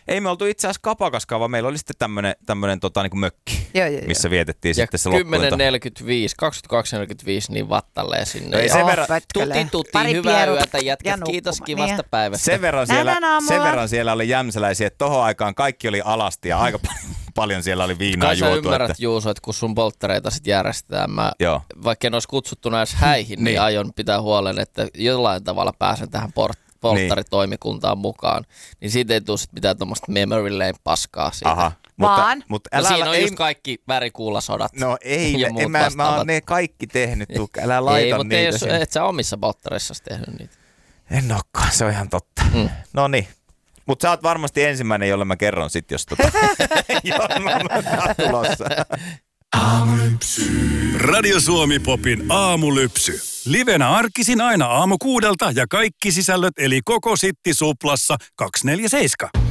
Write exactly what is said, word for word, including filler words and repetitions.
Ei me oltu itse asiassa Kapakaskaan, vaan meillä oli sitten tämmönen, tämmönen tota, niin kuin mökki, joo, joo, missä joo. vietettiin ja sitten se loppuilta. kymmenen neljäkymmentäviisi, kaksikymmentäkaksi neljäkymmentäviisi, niin vattalleen sinne. No ei ja sen verran, tuti tuti, Pari hyvää pieru- yötä jätkät, ja kiitos nukkuma, kivasta niin. päivästä. sen, verran siellä, Nähdään aamulla. sen verran siellä oli jämsäläisiä, että tohon aikaan kaikki oli alasti ja aika paljon siellä oli viinaa Kai sä juotu. ymmärrät, että... Juuso, että kun sun polttareita sit järjestetään, mä, Joo. vaikka en olisi kutsuttu edes häihin, niin. niin aion pitää huolen, että jollain tavalla pääsen tähän port- polttaritoimikuntaan mukaan. Niin siitä ei tule sit mitään tuommoista memory lane paskaa siitä. Aha. Vaan? Mutta, mutta No älä, siinä on ei, just kaikki värikuulasodat. No ei, ja en, muut mä, mä vastaavat. oon ne kaikki tehnyt, Tukka, älä laita ei, mutta niitä ei, sinne. et sä omissa polttareissasi tehnyt niitä. En olekaan, se on ihan totta. Mm. No niin. Mutta sä oot varmasti ensimmäinen, jolle mä kerron sit, jos tota... jos mä oon tulossa. Radio Suomi Popin aamulypsy. Livenä arkisin aina aamu kuudelta ja kaikki sisällöt eli koko Sitti Suplassa kaksikymmentäneljä seitsemän.